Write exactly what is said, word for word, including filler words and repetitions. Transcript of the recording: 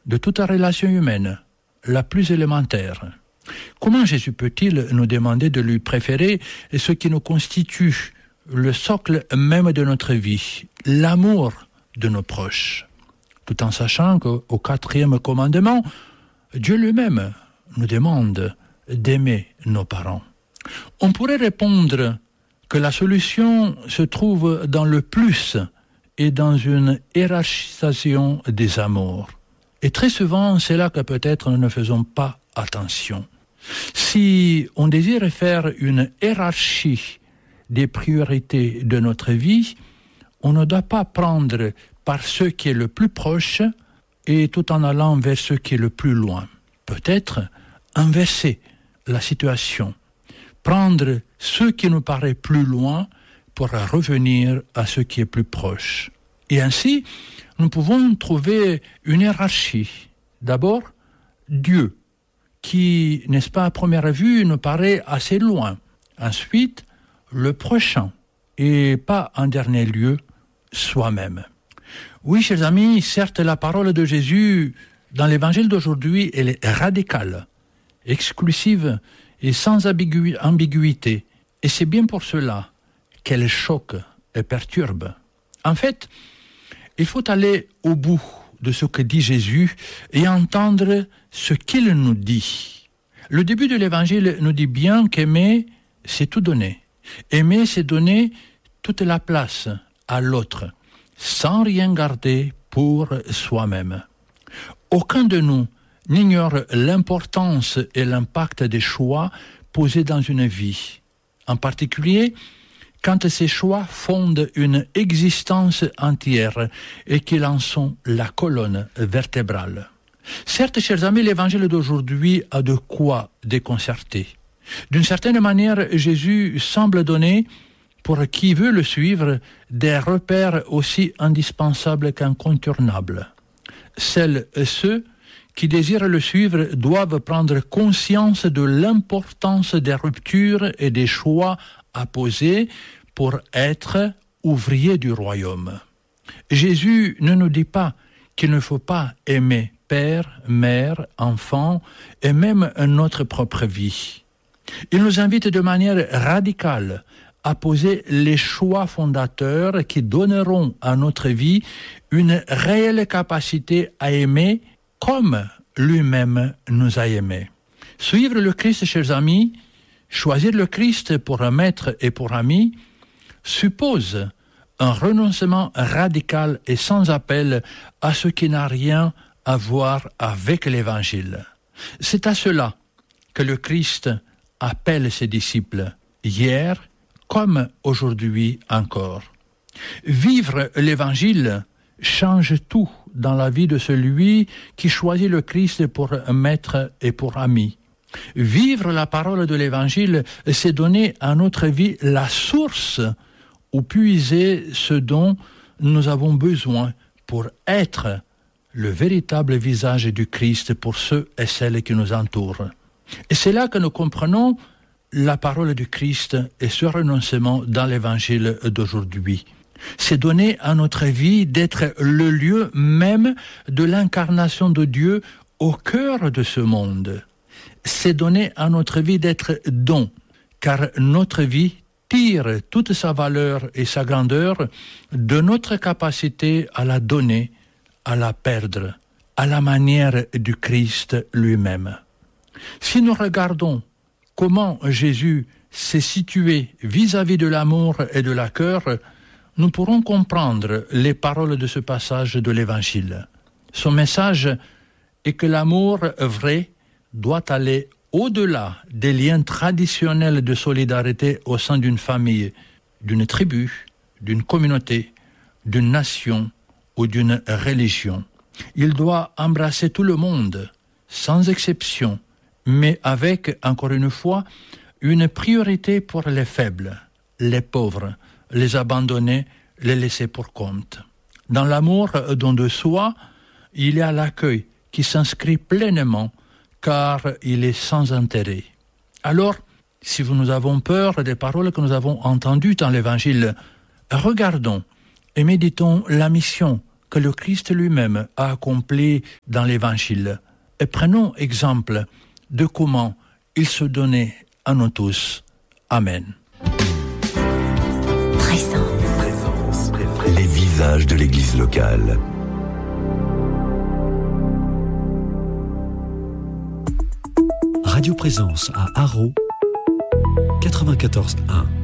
de toute relation humaine, la plus élémentaire. Comment Jésus peut-il nous demander de lui préférer ce qui nous constitue le socle même de notre vie, l'amour de nos proches, tout en sachant qu'au quatrième commandement, Dieu lui-même nous demande d'aimer nos parents. On pourrait répondre que la solution se trouve dans le plus et dans une hiérarchisation des amours. Et très souvent, c'est là que peut-être nous ne faisons pas attention. Si on désire faire une hiérarchie des priorités de notre vie, on ne doit pas prendre par ce qui est le plus proche et tout en allant vers ce qui est le plus loin. Peut-être inverser la situation, prendre ce qui nous paraît plus loin pour revenir à ce qui est plus proche. Et ainsi, nous pouvons trouver une hiérarchie. D'abord, Dieu, qui, n'est-ce pas, à première vue, nous paraît assez loin. Ensuite, le prochain, et pas en dernier lieu, soi-même. Oui, chers amis, certes, la parole de Jésus dans l'évangile d'aujourd'hui, elle est radicale, exclusive et sans ambigu- ambiguïté. Et c'est bien pour cela qu'elle choque et perturbe. En fait, il faut aller au bout de ce que dit Jésus et entendre ce qu'il nous dit. Le début de l'évangile nous dit bien qu'aimer, c'est tout donner. Aimer, c'est donner toute la place à l'autre, sans rien garder pour soi-même. Aucun de nous n'ignore l'importance et l'impact des choix posés dans une vie, en particulier quand ces choix fondent une existence entière et qu'ils en sont la colonne vertébrale. Certes, chers amis, l'évangile d'aujourd'hui a de quoi déconcerter. D'une certaine manière, Jésus semble donner, pour qui veut le suivre, des repères aussi indispensables qu'incontournables. Celles et ceux qui désirent le suivre doivent prendre conscience de l'importance des ruptures et des choix à poser pour être ouvriers du royaume. Jésus ne nous dit pas qu'il ne faut pas aimer père, mère, enfant et même notre propre vie. Il nous invite de manière radicale à poser les choix fondateurs qui donneront à notre vie une réelle capacité à aimer comme lui-même nous a aimés. Suivre le Christ, chers amis, choisir le Christ pour un maître et pour ami, suppose un renoncement radical et sans appel à ce qui n'a rien à voir avec l'Évangile. C'est à cela que le Christ appelle ses disciples, hier comme aujourd'hui encore. Vivre l'Évangile change tout dans la vie de celui qui choisit le Christ pour maître et pour ami. Vivre la parole de l'Évangile, c'est donner à notre vie la source où puiser ce dont nous avons besoin pour être le véritable visage du Christ pour ceux et celles qui nous entourent. Et c'est là que nous comprenons la parole du Christ et ce renoncement dans l'Évangile d'aujourd'hui. C'est donner à notre vie d'être le lieu même de l'incarnation de Dieu au cœur de ce monde. C'est donner à notre vie d'être don, car notre vie tire toute sa valeur et sa grandeur de notre capacité à la donner, à la perdre, à la manière du Christ lui-même. Si nous regardons comment Jésus s'est situé vis-à-vis de l'amour et de la cœur, nous pourrons comprendre les paroles de ce passage de l'Évangile. Son message est que l'amour vrai doit aller au-delà des liens traditionnels de solidarité au sein d'une famille, d'une tribu, d'une communauté, d'une nation ou d'une religion. Il doit embrasser tout le monde, sans exception, mais avec, encore une fois, une priorité pour les faibles, les pauvres, les abandonnés, les laissés pour compte. Dans l'amour don de soi, il y a l'accueil qui s'inscrit pleinement car il est sans intérêt. Alors, si nous avons peur des paroles que nous avons entendues dans l'Évangile, regardons et méditons la mission que le Christ lui-même a accompli dans l'Évangile. Et prenons exemple de comment il se donnait à nous tous. Amen. Présence. Présence. Les visages de l'Église locale. Radio Présence à Haro, quatre-vingt-quatorze un.